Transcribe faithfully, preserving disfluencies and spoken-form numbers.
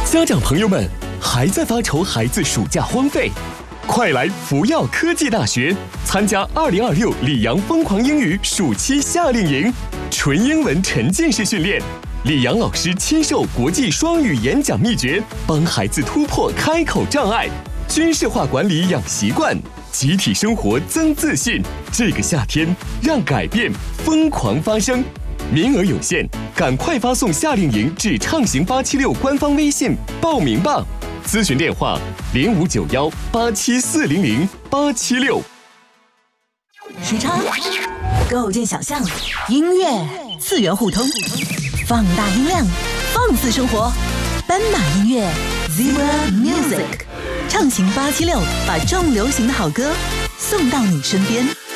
家长朋友们，还在发愁孩子暑假荒废？快来福耀科技大学参加二零二六里昂疯狂英语暑期夏令营，纯英文沉浸式训练，里昂老师亲授国际双语演讲秘诀，帮孩子突破开口障碍，军事化管理养习惯，集体生活增自信。这个夏天，让改变疯狂发生。名额有限，赶快发送夏令营至畅行八七六官方微信报名吧。咨询电话零五九幺八七四零零八七六。 时差，构建想象，音乐次元互通，放大音量，放肆生活。斑马音乐 Zebra Music， 畅行八七六，把重流行的好歌送到你身边。